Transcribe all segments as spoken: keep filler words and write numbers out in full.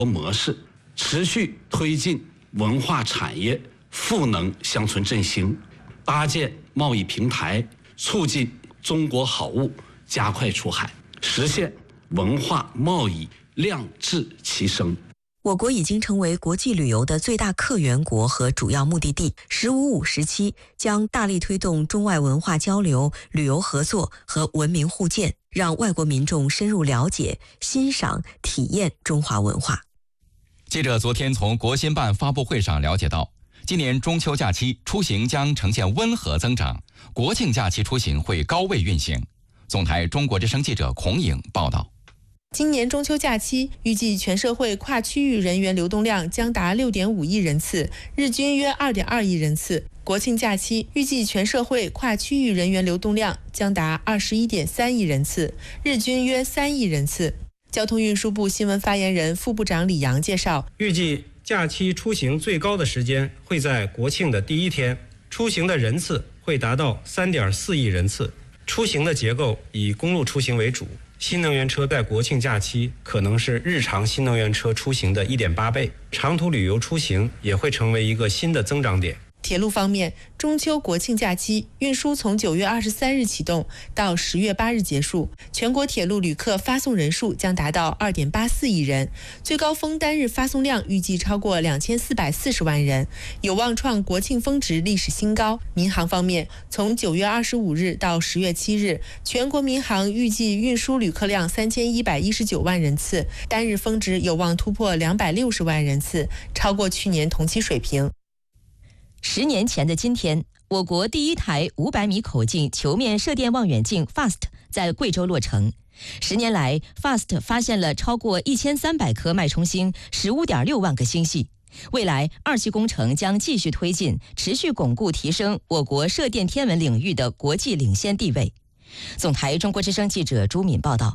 模式，持续推进文化产业赋能乡村振兴，搭建贸易平台，促进中国好物加快出海，实现文化贸易量质齐升。 我国已经成为国际旅游的最大客源国和主要目的地。十五五时期将大力推动中外文化交流、旅游合作和文明互鉴，让外国民众深入了解、欣赏、体验中华文化。 记者昨天从国新办发布会上了解到，今年中秋假期出行将呈现温和增长，国庆假期出行会高位运行。总台中国之声记者孔颖报道。 今年中秋假期，预计全社会跨区域人员流动量将达 六点五亿人次，日均约 二点二亿人次。国庆假期，预计全社会跨区域人员流动量将达 二十一点三亿人次，日均约三亿人次。交通运输部新闻发言人、副部长李阳介绍， 预计假期出行最高的时间会在国庆的第一天，出行的人次会达到 三点四亿人次。出行的结构以公路出行为主，新能源车在国庆假期可能是日常新能源车出行的 一点八倍，长途旅游出行也会成为一个新的增长点。 铁路方面，中秋国庆假期运输从九月二十三日启动到十月八日结束，全国铁路旅客发送人数将达到 二点八四亿人，最高峰单日发送量预计超过两千四百四十万人，有望创国庆峰值历史新高。民航方面，从九月二十五日到十月七日，全国民航预计运输旅客量三千一百一十九万人次，单日峰值有望突破两百六十万人次，超过去年同期水平。 十年前的今天，我国第一台五百米口径球面射电望远镜 FAST 在贵州落成。十年来 ，FAST 发现了超过一千三百颗脉冲星， 十五点六万个星系。未来二期工程将继续推进，持续巩固提升我国射电天文领域的国际领先地位。总台中国之声记者朱敏报道。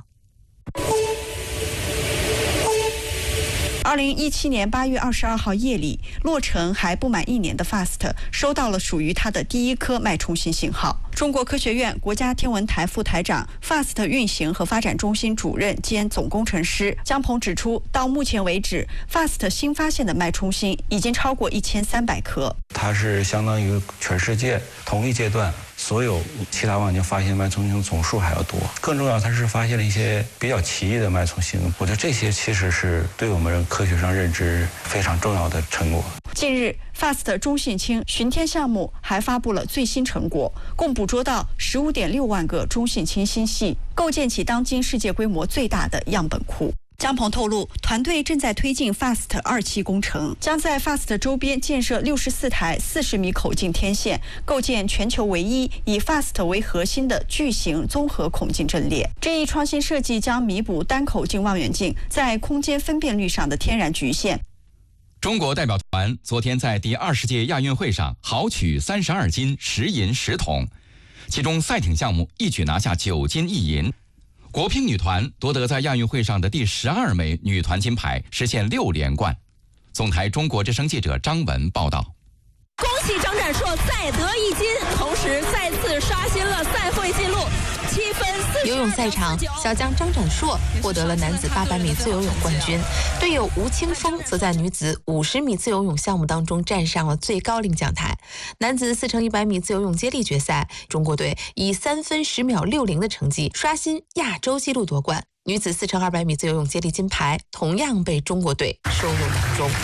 二零一七年八月二十二号夜里，落成还不满一年的 FAST 收到了属于它的第一颗脉冲星信号。中国科学院国家天文台副台长、FAST 运行和发展中心主任兼总工程师姜鹏指出，到目前为止 ，FAST 新发现的脉冲星已经超过一千三百颗。 它是相当于全世界同一阶段所有其他望远镜发现脉冲星总数还要多。更重要，它是发现了一些比较奇异的脉冲星。我觉得这些其实是对我们科学上认知非常重要的成果。 近日 ，FAST 中性氢巡天项目还发布了最新成果，共捕捉到 十五点六万个中性氢星系，构建起当今世界规模最大的样本库。姜鹏透露，团队正在推进 FAST 二期工程，将在 FAST 周边建设六十四台四十米口径天线，构建全球唯一以 FAST 为核心的巨型综合孔径阵列。这一创新设计将弥补单口径望远镜在空间分辨率上的天然局限。 中国代表团昨天在第二十届亚运会上豪取三十二金十银十铜，其中赛艇项目一举拿下九金一银。国乒女团夺得在亚运会上的第十二枚女团金牌，实现六连冠。总台中国之声记者张文报道。 恭喜张展硕再得一金，同时再次刷新了赛会纪录，七分四。 游泳赛场，小将张展硕获得了男子八百米自由泳冠军，队友吴青峰则在女子五十米自由泳项目当中站上了最高领奖台。男子四乘一百米自由泳接力决赛，中国队以三分十秒六零的成绩刷新亚洲纪录夺冠。女子四乘二百米自由泳接力金牌同样被中国队收入囊中。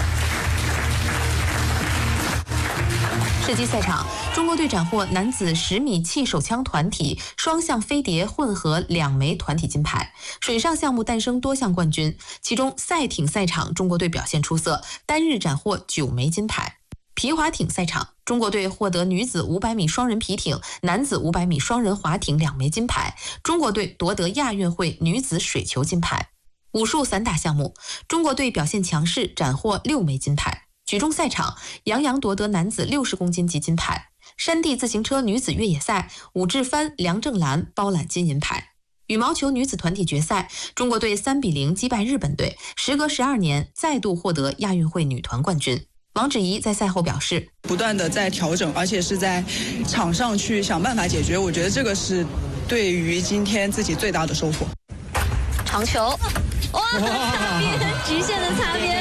射击赛场，中国队斩获男子十米气手枪团体、双向飞碟混合两枚团体金牌。水上项目诞生多项冠军，其中赛艇赛场中国队表现出色，单日斩获九枚金牌。皮划艇赛场，中国队获得女子五百米双人皮艇、男子五百米双人划艇两枚金牌，中国队夺得亚运会女子水球金牌。武术散打项目，中国队表现强势，斩获六枚金牌。举重赛场，杨洋夺得男子六十公斤级金牌。山地自行车女子越野赛，武志帆、梁正兰包揽金银牌。羽毛球女子团体决赛，中国队三比零击败日本队，时隔十二年再度获得亚运会女团冠军。王芷怡在赛后表示， 不断的在调整，而且是在场上去想办法解决，我觉得这个是对于今天自己最大的收获。 长球哇，擦边，直线的擦边。